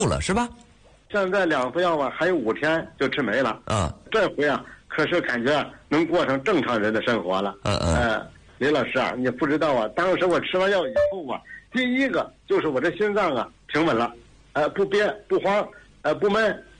了是吧？ 现在2副药吧，还有5天就吃没了。这回啊，可是感觉能过上正常人的生活了。李老师啊，你不知道啊，当时我吃完药以后啊，第一个就是我这心脏啊平稳了，不憋不慌，不闷，